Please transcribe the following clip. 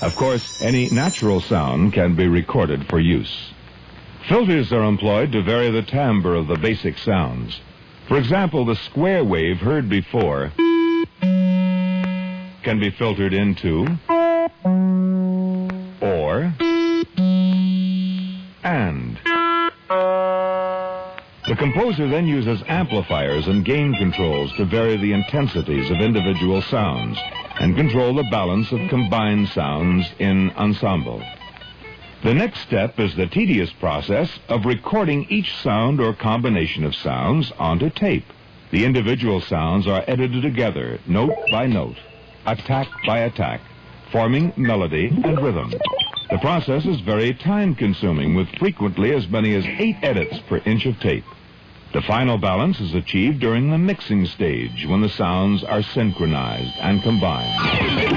Of course, any natural sound can be recorded for use. Filters are employed to vary the timbre of the basic sounds. For example, the square wave heard before can be filtered into or and. The composer then uses amplifiers and gain controls to vary the intensities of individual sounds and control the balance of combined sounds in ensemble. The next step is the tedious process of recording each sound or combination of sounds onto tape. The individual sounds are edited together, note by note, attack by attack, forming melody and rhythm. The process is very time-consuming, with frequently as many as 8 edits per inch of tape. The final balance is achieved during the mixing stage, when the sounds are synchronized and combined.